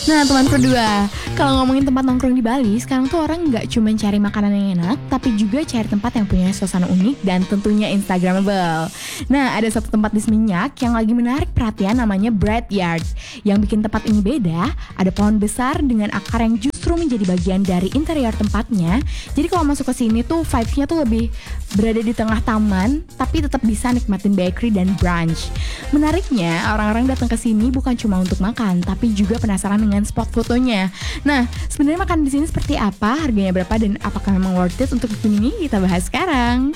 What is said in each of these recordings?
Nah teman kedua, kalau ngomongin tempat nongkrong di Bali, sekarang tuh orang nggak cuma cari makanan yang enak, tapi juga cari tempat yang punya suasana unik dan tentunya Instagramable. Nah ada satu tempat di Seminyak yang lagi menarik perhatian, namanya Bread Yard. Yang bikin tempat ini beda, ada pohon besar dengan akar yang justru menjadi bagian dari interior tempatnya. Jadi kalau masuk ke sini tuh vibes-nya tuh lebih berada di tengah taman, tapi tetap bisa nikmatin bakery dan brunch. Menariknya, orang-orang datang ke sini bukan cuma untuk makan, tapi juga penasaran dengan spot fotonya. Nah, sebenarnya makan di sini seperti apa, harganya berapa, dan apakah memang worth it untuk dikunjungi? Kita bahas sekarang.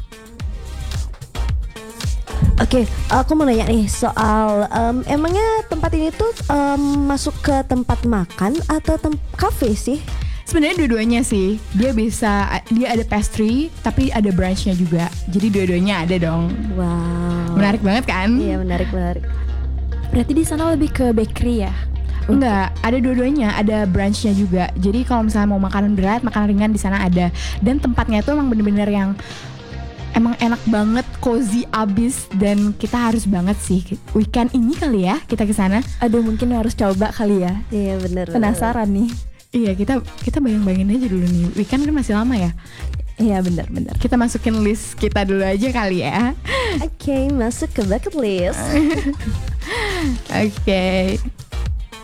Oke, aku mau nanya nih soal emangnya tempat ini tuh masuk ke tempat makan atau kafe sih? Sebenarnya dua-duanya sih. Dia ada pastry, tapi ada brunchnya juga. Jadi dua-duanya ada dong. Wow. Menarik banget kan? Iya, menarik. Berarti di sana lebih ke bakery ya? Enggak, ada dua-duanya, ada brunchnya juga. Jadi kalau misalnya mau makanan berat, makanan ringan di sana ada. Dan tempatnya itu emang bener-bener yang emang enak banget, cozy abis, dan kita harus banget sih weekend ini kali ya kita ke sana. Aduh, mungkin harus coba kali ya. Iya, bener. Penasaran nih. Iya, kita bayang-bayangin aja dulu nih. Weekend kan masih lama ya. Iya, benar. Kita masukin list kita dulu aja kali ya. Oke, masuk ke bucket list. Oke.